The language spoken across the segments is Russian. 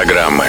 программы.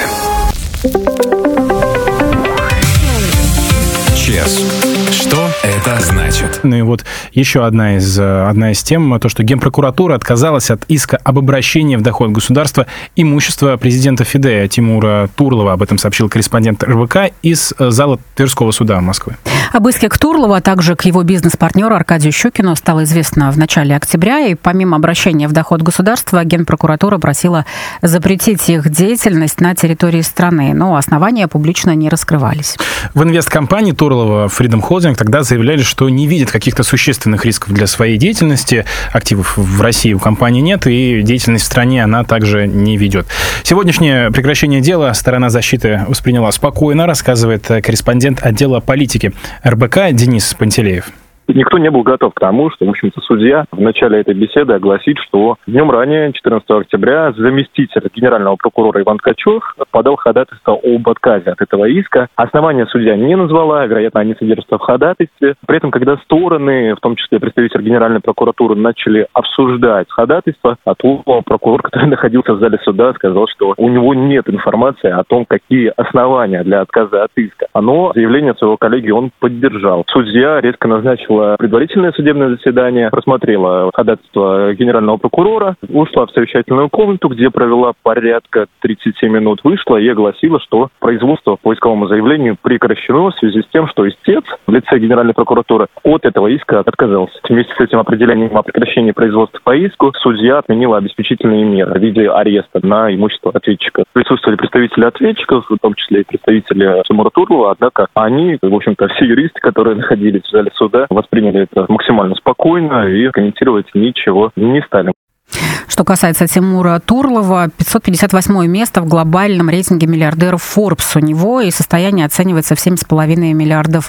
ЧЕС. Что это значит? Ну и вот еще одна из тем, то, что Генпрокуратура отказалась от иска об обращении в доход государства имущества президента ФИДЕ Тимура Турлова. Об этом сообщил корреспондент РБК из зала Тверского суда Москвы. Об иске к Турлову, а также к его бизнес-партнеру Аркадию Щукину стало известно в начале октября. И помимо обращения в доход государства, Генпрокуратура просила запретить их деятельность на территории страны. Но основания публично не раскрывались. В инвесткомпании Турлова Freedom Holding тогда заявляли, что не видят каких-то существенных рисков для своей деятельности. Активов в России у компании нет, и деятельность в стране она также не ведет. Сегодняшнее прекращение дела сторона защиты восприняла спокойно, рассказывает корреспондент отдела политики РБК Денис Пантелеев. Никто не был готов к тому, что, в общем-то, судья в начале этой беседы огласит, что днем ранее, 14 октября, заместитель генерального прокурора Иван Ткачев подал ходатайство об отказе от этого иска. Основания судья не назвала, вероятно, они содержатся в ходатайстве. При этом, когда стороны, в том числе представитель Генеральной прокуратуры, начали обсуждать ходатайство, прокурор, который находился в зале суда, сказал, что у него нет информации о том, какие основания для отказа от иска. Но заявление своего коллеги он поддержал. Судья резко назначил предварительное судебное заседание, просмотрела ходатайство генерального прокурора, ушла в совещательную комнату, где провела порядка 37 минут, вышла и огласила, что производство по исковому заявлению прекращено в связи с тем, что истец в лице Генеральной прокуратуры от этого иска отказался. Вместе с этим определением о прекращении производства по иску судья отменила обеспечительные меры в виде ареста на имущество ответчика. Присутствовали представители ответчиков, в том числе и представители Тимура Турлова, однако они, в общем-то, все юристы, которые находились в зале суда, восприняли это максимально спокойно и комментировать ничего не стали. Что касается Тимура Турлова, 558 место в глобальном рейтинге миллиардеров Forbes у него, и состояние оценивается в $7,5 миллиардов.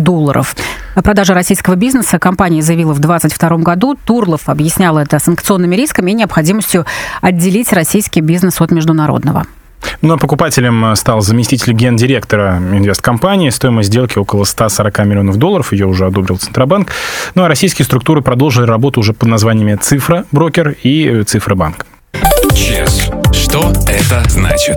О продаже российского бизнеса компания заявила в 2022 году. Турлов объяснял это санкционными рисками и необходимостью отделить российский бизнес от международного. Но покупателем стал заместитель гендиректора инвесткомпании. Стоимость сделки около $140 миллионов. Ее уже одобрил Центробанк. Ну а российские структуры продолжили работу уже под названиями «Цифра Брокер» и «Цифробанк». ЧЕС. Что это значит?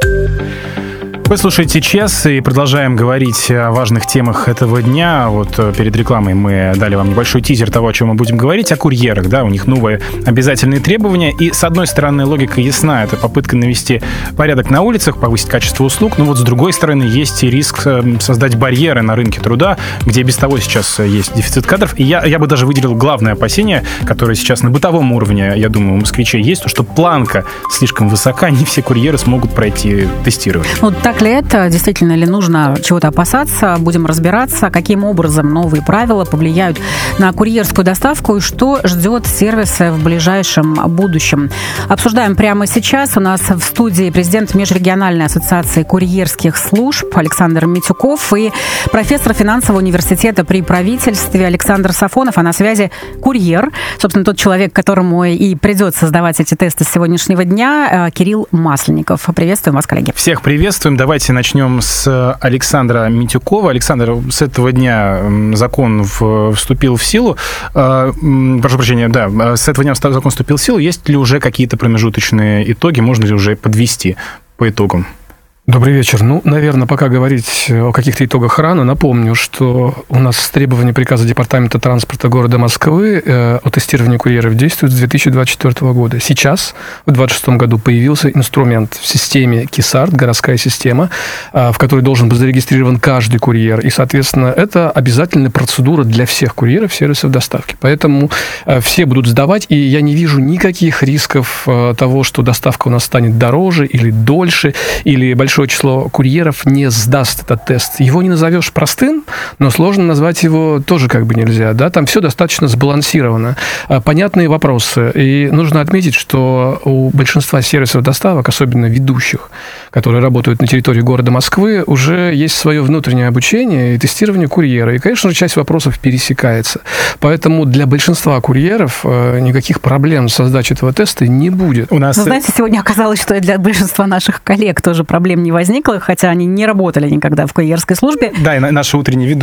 Вы слушаете ЧЕС и продолжаем говорить о важных темах этого дня. Вот перед рекламой мы дали вам небольшой тизер того, о чем мы будем говорить, о курьерах. Да, у них новые обязательные требования. И, с одной стороны, логика ясна. Это попытка навести порядок на улицах, повысить качество услуг. Но вот с другой стороны, есть и риск создать барьеры на рынке труда, где без того сейчас есть дефицит кадров. И я бы даже выделил главное опасение, которое сейчас на бытовом уровне, я думаю, у москвичей есть, то, что планка слишком высока, не все курьеры смогут пройти тестирование. Вот так ли это? Действительно ли нужно чего-то опасаться? Будем разбираться, каким образом новые правила повлияют на курьерскую доставку и что ждет сервисы в ближайшем будущем. Обсуждаем прямо сейчас. У нас в студии президент Межрегиональной ассоциации курьерских служб Александр Митюков и профессор финансового университета при правительстве Александр Сафонов. А на связи курьер, собственно, тот человек, которому и придется сдавать эти тесты с сегодняшнего дня, Кирилл Масленников. Приветствуем вас, коллеги. Всех приветствуем. Давайте начнем с Александра Митюкова. Александр, с этого дня закон вступил в силу. Прошу прощения, да, с этого дня закон вступил в силу. Есть ли уже какие-то промежуточные итоги? Можно ли уже подвести по итогам? Добрый вечер. Наверное, пока говорить о каких-то итогах рано. Напомню, что у нас требования приказа Департамента транспорта города Москвы о тестировании курьеров действуют с 2024 года. Сейчас, в 2026 году, появился инструмент в системе КИСАРТ, городская система, в которой должен быть зарегистрирован каждый курьер. И, соответственно, это обязательная процедура для всех курьеров сервисов доставки. Поэтому все будут сдавать, и я не вижу никаких рисков того, что доставка у нас станет дороже или дольше, или большое число курьеров не сдаст этот тест. Его не назовешь простым, но сложно назвать его тоже как бы нельзя. Да? Там все достаточно сбалансировано. Понятные вопросы. И нужно отметить, что у большинства сервисов доставок, особенно ведущих, которые работают на территории города Москвы, уже есть свое внутреннее обучение и тестирование курьера. И, конечно же, часть вопросов пересекается. Поэтому для большинства курьеров никаких проблем с сдачей этого теста не будет. У нас... Вы знаете, сегодня оказалось, что и для большинства наших коллег тоже проблем не возникло, хотя они не работали никогда в курьерской службе. Да, и наши утренние ведущие